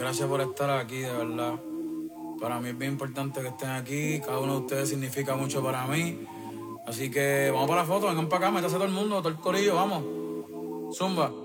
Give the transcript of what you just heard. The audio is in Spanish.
Gracias por estar aquí, de verdad. Para mí es bien importante que estén aquí. Cada uno de ustedes significa mucho para mí. Así que vamos para la foto, vengan para acá, métase todo el mundo, todo el corillo, vamos. Zumba.